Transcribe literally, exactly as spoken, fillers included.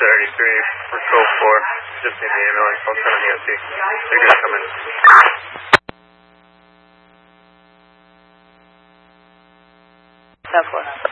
thirty-three for code four, just need the ambulance, I'll send an E S T. They're going to come in. ten four.